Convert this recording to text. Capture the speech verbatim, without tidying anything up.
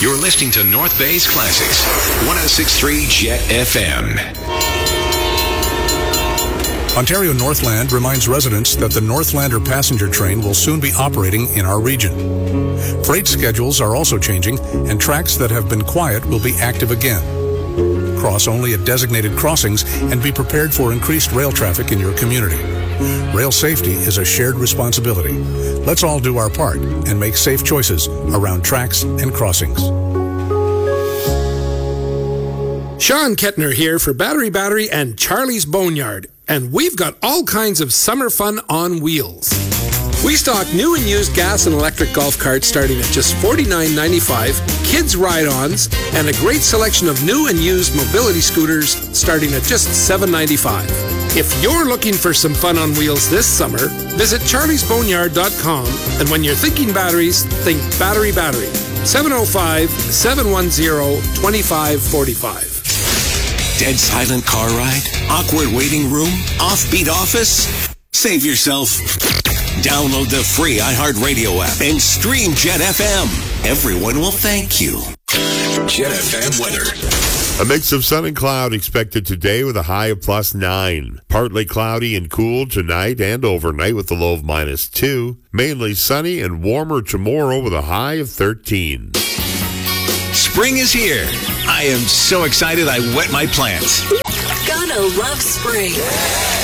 You're listening to North Bay's Classics, one oh six point three Jet F M. Ontario Northland reminds residents that the Northlander passenger train will soon be operating in our region. Freight schedules are also changing, and tracks that have been quiet will be active again. Cross only at designated crossings and be prepared for increased rail traffic in your community. Rail safety is a shared responsibility. Let's all do our part and make safe choices around tracks and crossings. Sean Kettner here for Battery Battery and Charlie's Boneyard, and we've got all kinds of summer fun on wheels. We stock new and used gas and electric golf carts starting at just forty-nine ninety-five, kids ride-ons, and a great selection of new and used mobility scooters starting at just seven ninety-five. If you're looking for some fun on wheels this summer, visit charlies boneyard dot com, and when you're thinking batteries, think Battery Battery. seven oh five, seven one zero, two five four five. Dead silent car ride? Awkward waiting room? Offbeat office? Save yourself. Download the free iHeartRadio app and stream Jet F M. Everyone will thank you. Jet F M weather. A mix of sun and cloud expected today with a high of plus nine. Partly cloudy and cool tonight and overnight with a low of minus two. Mainly sunny and warmer tomorrow with a high of thirteen. Spring is here. I am so excited I wet my plants. Gonna love spring.